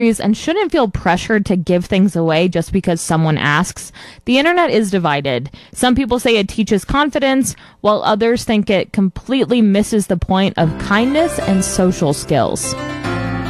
and shouldn't feel pressured to give things away just because someone asks. The internet is divided. Some people say it teaches confidence, while others think it completely misses the point of kindness and social skills.